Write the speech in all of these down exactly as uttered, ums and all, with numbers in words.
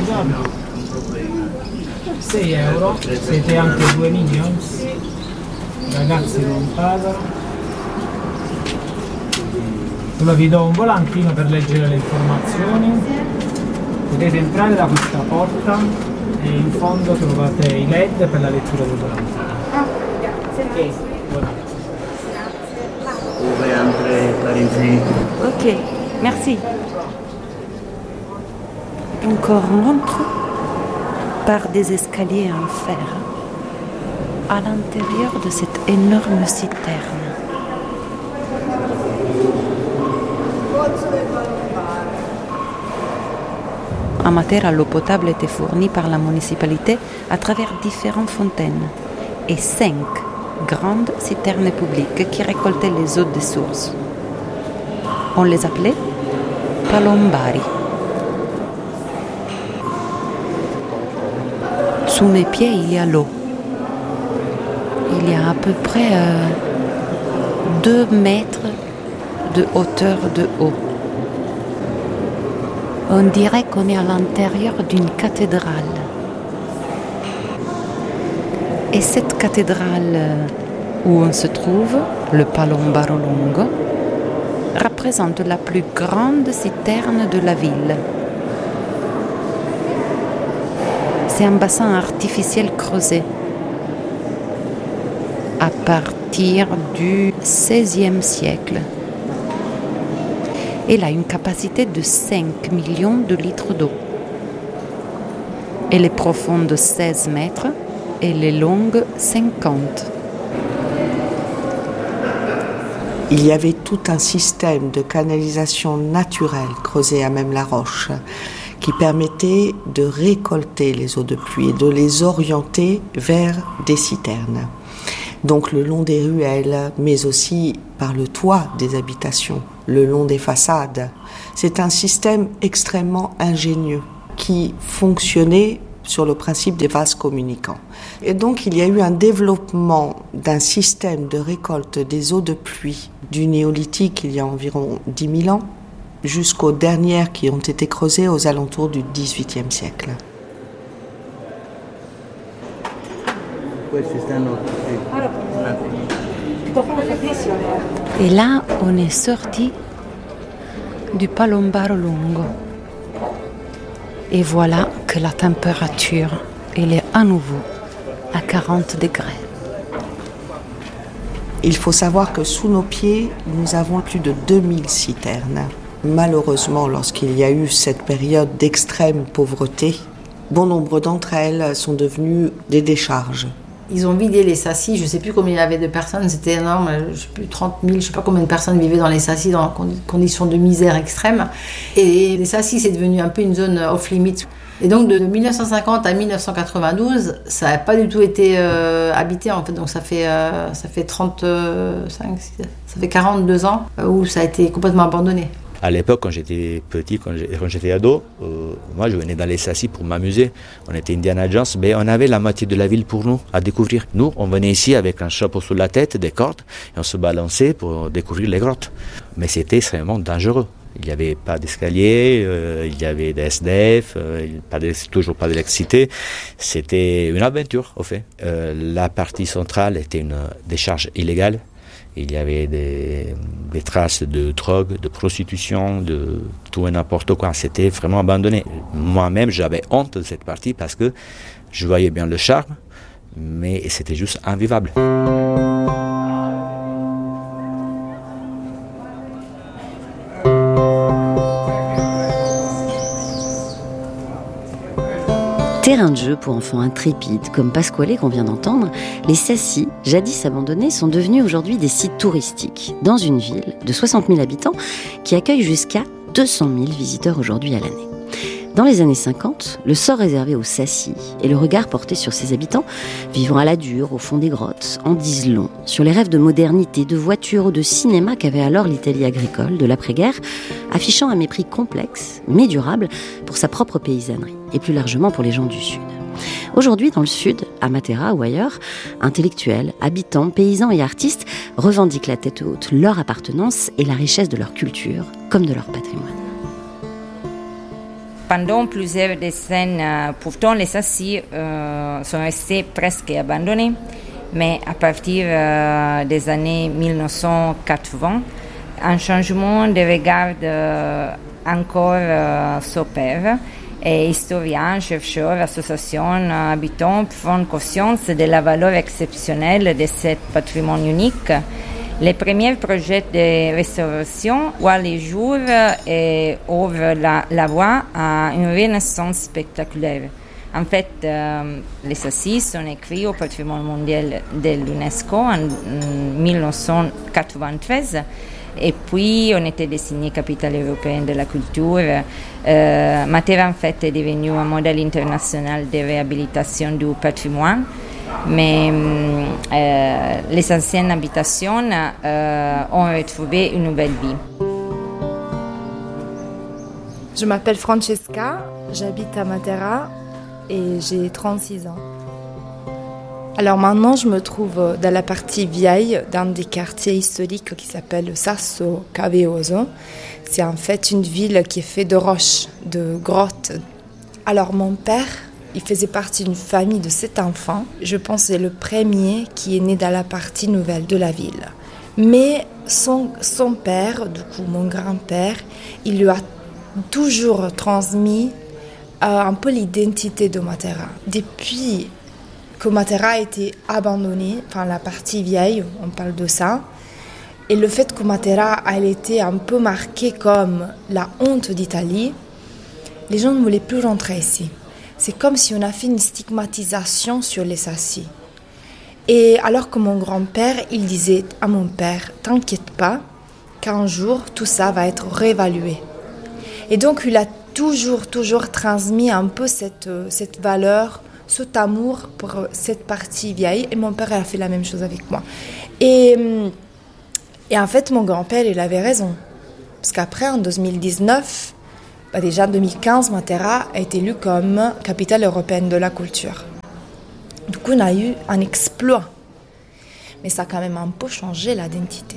sei euro, siete anche due minions, i ragazzi non pagano. Allora vi do un volantino per leggere le informazioni, potete entrare da questa porta e in fondo trovate i L E D per la lettura del volantino. Ah, grazie. Ok, buonanotte. Pouvez entrer par ici. Ok, merci. Encore on rentre par des escaliers en fer à l'intérieur de cette énorme citerne. À Matera, l'eau potable était fournie par la municipalité à travers différentes fontaines et cinq grandes citernes publiques qui récoltaient les eaux des sources. On les appelait palombari. Sous mes pieds, il y a l'eau. Il y a à peu près euh, deux mètres de hauteur de eau. On dirait qu'on est à l'intérieur d'une cathédrale. Et cette cathédrale où on se trouve, le Palombaro Lungo, représente la plus grande citerne de la ville. C'est un bassin artificiel creusé à partir du seizième siècle. Elle a une capacité de cinq millions de litres d'eau. Elle est profonde de seize mètres et elle est longue cinquante. Il y avait tout un système de canalisation naturelle creusé à même la roche qui permettait de récolter les eaux de pluie et de les orienter vers des citernes. Donc le long des ruelles, mais aussi par le toit des habitations, le long des façades. C'est un système extrêmement ingénieux qui fonctionnait sur le principe des vases communicants. Et donc il y a eu un développement d'un système de récolte des eaux de pluie du néolithique il y a environ dix mille ans jusqu'aux dernières qui ont été creusées aux alentours du dix-huitième siècle. Et là, on est sorti du Palombaro Lungo. Et voilà que la température, elle est à nouveau à quarante degrés. Il faut savoir que sous nos pieds, nous avons plus de deux mille citernes. Malheureusement, lorsqu'il y a eu cette période d'extrême pauvreté, bon nombre d'entre elles sont devenues des décharges. Ils ont vidé les Sassis, je ne sais plus combien il y avait de personnes, c'était énorme, je ne sais plus, trente mille, je ne sais pas combien de personnes vivaient dans les Sassis dans des conditions de misère extrême. Et les Sassis, c'est devenu un peu une zone off-limit. Et donc de dix-neuf cent cinquante à dix-neuf cent quatre-vingt-douze, ça n'a pas du tout été euh, habité en fait, donc ça fait, euh, ça fait trente-cinq, ça fait quarante-deux ans où ça a été complètement abandonné. À l'époque, quand j'étais petit, quand j'étais ado, euh, moi je venais dans les Sassis pour m'amuser. On était Indiana Jones, mais on avait la moitié de la ville pour nous à découvrir. Nous, on venait ici avec un chapeau sur la tête, des cordes, et on se balançait pour découvrir les grottes. Mais c'était extrêmement dangereux. Il n'y avait pas d'escalier, euh, il y avait des S D F, euh, pas de, toujours pas d'électricité. C'était une aventure, au fait. Euh, la partie centrale était une décharge illégale. Il y avait des, des traces de drogue, de prostitution, de tout et n'importe quoi. C'était vraiment abandonné. Moi-même, j'avais honte de cette partie parce que je voyais bien le charme, mais c'était juste invivable. Terrain de jeu pour enfants intrépides comme Pasquale qu'on vient d'entendre, les Sassis, jadis abandonnés, sont devenus aujourd'hui des sites touristiques dans une ville de soixante mille habitants qui accueille jusqu'à deux cent mille visiteurs aujourd'hui à l'année. Dans les années cinquante, le sort réservé aux Sassis et le regard porté sur ses habitants, vivant à la dure, au fond des grottes, en disent long sur les rêves de modernité, de voitures ou de cinéma qu'avait alors l'Italie agricole de l'après-guerre, affichant un mépris complexe, mais durable, pour sa propre paysannerie, et plus largement pour les gens du Sud. Aujourd'hui, dans le Sud, à Matera ou ailleurs, intellectuels, habitants, paysans et artistes revendiquent la tête haute leur appartenance et la richesse de leur culture, comme de leur patrimoine. Pendant plusieurs décennies, pourtant, les Sassies euh, sont restés presque abandonnés, mais à partir euh, des années mille neuf cent quatre-vingts, un changement de regard euh, encore euh, s'opère. Et historiens, chercheurs, associations, habitants prennent conscience de la valeur exceptionnelle de ce patrimoine unique. Les premiers projets de restauration voient le jour et ouvrent la, la voie à une renaissance spectaculaire. En fait, euh, les assises sont écrits au patrimoine mondial de l'UNESCO en, en mille neuf cent quatre-vingt-treize. Et puis, on était désigné capitale européenne de la culture. Euh, Matera, en fait, est devenu un modèle international de réhabilitation du patrimoine. Mais euh, les anciennes habitations euh, ont retrouvé une nouvelle vie. Je m'appelle Francesca, j'habite à Matera et j'ai trente-six ans. Alors maintenant, je me trouve dans la partie vieille d'un des quartiers historiques qui s'appelle Sasso Caveoso. C'est en fait une ville qui est faite de roches, de grottes. Alors mon père, il faisait partie d'une famille de sept enfants. Je pense que c'est le premier qui est né dans la partie nouvelle de la ville. Mais son, son père, du coup mon grand-père, il lui a toujours transmis euh, un peu l'identité de Matera. Depuis que Matera a été abandonnée, enfin la partie vieille, on parle de ça, et le fait que Matera a été un peu marquée comme la honte d'Italie, les gens ne voulaient plus rentrer ici. C'est comme si on a fait une stigmatisation sur les Sassies. Et alors que mon grand-père, il disait à mon père, « T'inquiète pas, qu'un jour, tout ça va être réévalué. » Et donc, il a toujours, toujours transmis un peu cette, cette valeur, cet amour pour cette partie vieille. Et mon père a fait la même chose avec moi. Et, et en fait, mon grand-père, il avait raison. Parce qu'après, en deux mille dix-neuf, bah déjà en deux mille quinze, Matera a été élue comme capitale européenne de la culture. Du coup, on a eu un exploit. Mais ça a quand même un peu changé l'identité.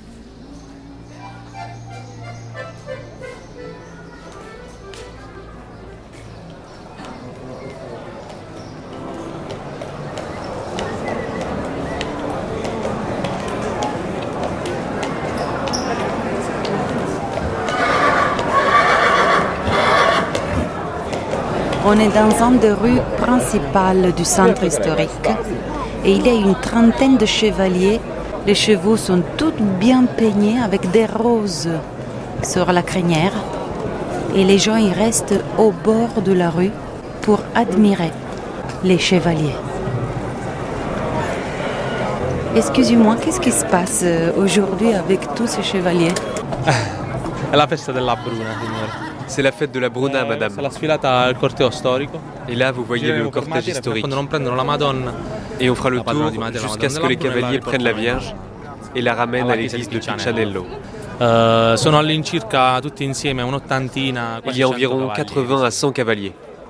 On est dans une des rues principales du centre historique et il y a une trentaine de chevaliers. Les chevaux sont tous bien peignés avec des roses sur la crinière et les gens y restent au bord de la rue pour admirer les chevaliers. Excusez-moi, qu'est-ce qui se passe aujourd'hui avec tous ces chevaliers? È la festa della Bruna, signore. C'est la fête de la Bruna, madame. C'est la sfilata al corteo storico. Et là, vous voyez le cortège historique. Quando non prendono la Madonna. Et on fera le tour jusqu'à ce que les cavaliers prennent la Vierge et la ramènent à l'église de Piccianello. Uh, sono all'incirca tutti insieme un'ottantina. Il y a environ quatre-vingts à cent cavaliers.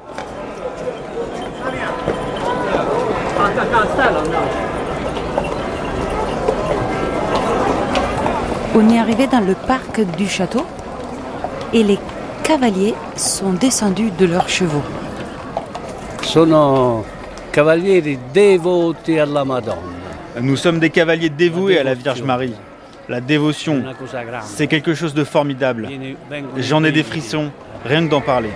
On est arrivé dans le parc du château et les cavaliers sont descendus de leurs chevaux. Sono cavalieri devoti alla Madonna. Nous sommes des cavaliers dévoués à la Vierge Marie. La dévotion, c'est quelque chose de formidable. J'en ai des frissons, rien que d'en parler.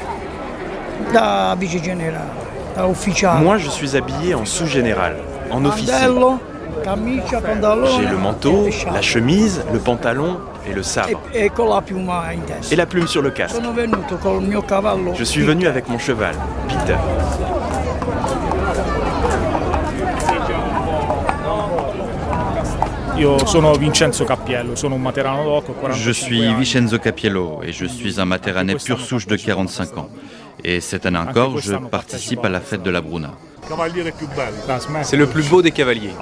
Moi, je suis habillé en sous-général, en officier. J'ai le manteau, la chemise, le pantalon et le sabre. Et la plume sur le casque. Je suis venu avec mon cheval, Peter. Je suis Vincenzo Capiello et je suis un Materanais pure souche de quarante-cinq ans. Et cette année encore, je participe à la fête de la Bruna. C'est le plus beau des cavaliers.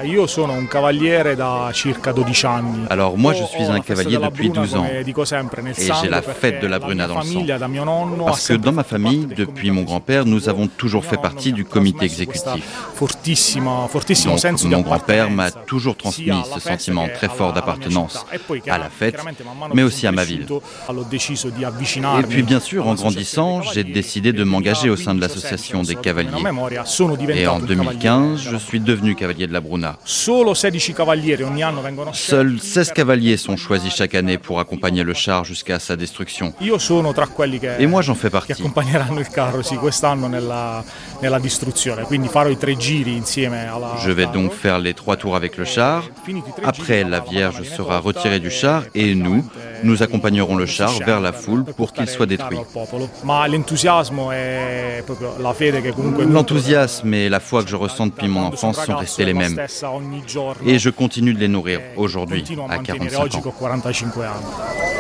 Alors moi je suis un cavalier depuis douze ans et j'ai la fête de la Bruna dans le sang. Parce que dans ma famille, depuis mon grand-père, nous avons toujours fait partie du comité exécutif. Donc mon grand-père m'a toujours transmis ce sentiment très fort d'appartenance à la fête, mais aussi à ma ville. Et puis bien sûr, en grandissant, j'ai décidé de m'engager au sein de l'association des cavaliers. Et en deux mille quinze, je suis devenu cavalier de la Bruna. Seuls seize cavaliers sont choisis chaque année pour accompagner le char jusqu'à sa destruction. Et moi, j'en fais partie. Je vais donc faire les trois tours avec le char. Après, la Vierge sera retirée du char et nous, nous accompagnerons le char vers la foule pour qu'il soit détruit. L'enthousiasme et la foi que je ressens depuis mon enfance sont restés les mêmes. Et je continue de les nourrir aujourd'hui, à quarante-cinq ans.